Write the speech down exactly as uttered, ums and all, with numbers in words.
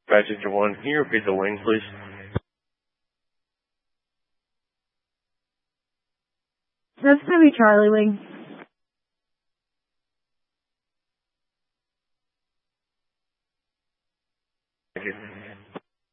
Passenger one, can you repeat the wing, please? That's gonna be Charlie Wing. Thank you.